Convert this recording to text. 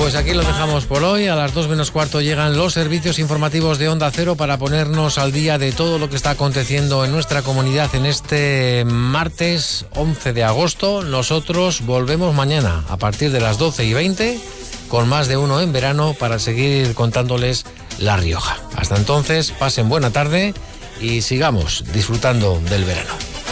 Pues aquí lo dejamos por hoy. A las 2 menos cuarto llegan los servicios informativos de Onda Cero para ponernos al día de todo lo que está aconteciendo en nuestra comunidad en este martes 11 de agosto. Nosotros volvemos mañana a partir de las 12:20 con Más de Uno en Verano para seguir contándoles La Rioja. Hasta entonces, pasen buena tarde y sigamos disfrutando del verano.